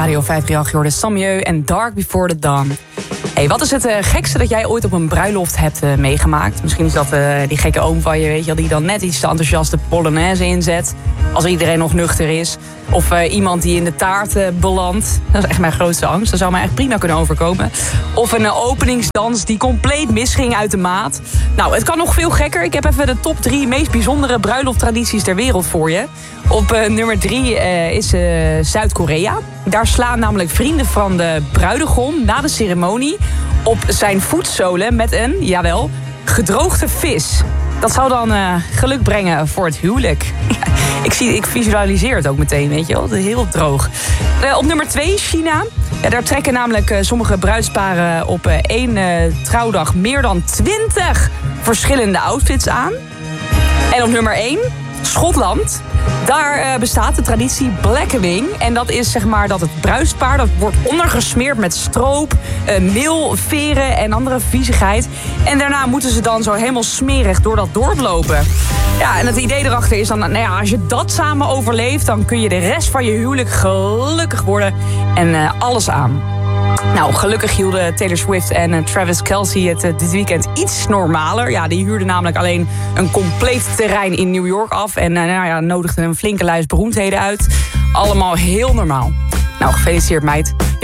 Radio 538 hoorde Samieu en Dark Before the Dawn. Hey, wat is het gekste dat jij ooit op een bruiloft hebt meegemaakt? Misschien is dat die gekke oom van je, weet je wel, die dan net iets te enthousiast de Polonaise inzet. Als iedereen nog nuchter is. Of iemand die in de taart belandt. Dat is echt mijn grootste angst. Dat zou mij echt prima kunnen overkomen. Of een openingsdans die compleet misging uit de maat. Nou, het kan nog veel gekker. Ik heb even de top 3 meest bijzondere bruilofttradities ter wereld voor je. Op nummer 3 is Zuid-Korea. Daar slaan namelijk vrienden van de bruidegom na de ceremonie op zijn voetzolen met een, jawel, gedroogde vis. Dat zou dan geluk brengen voor het huwelijk. Ik visualiseer het ook meteen, weet je wel. Heel droog. Op nummer 2, China. Ja, daar trekken namelijk sommige bruidsparen op één trouwdag meer dan 20 verschillende outfits aan. En op nummer 1, Schotland. Daar bestaat de traditie blackening. En dat is zeg maar dat het bruidspaar dat wordt ondergesmeerd met stroop, meel, veren en andere viezigheid. En daarna moeten ze dan zo helemaal smerig door dat dorp lopen. Ja, en het idee erachter is dan, nou ja, als je dat samen overleeft, dan kun je de rest van je huwelijk gelukkig worden en alles aan. Nou, gelukkig hielden Taylor Swift en Travis Kelce het dit weekend iets normaler. Ja, die huurden namelijk alleen een compleet terrein in New York af. En nodigden een flinke lijst beroemdheden uit. Allemaal heel normaal. Nou, gefeliciteerd meid.